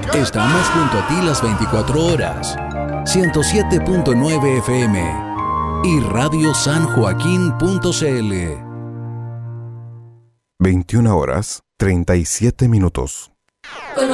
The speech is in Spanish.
Estamos junto a ti las 24 horas. 107.9 FM y radiosanjoaquín.cl. 21 horas 37 minutos.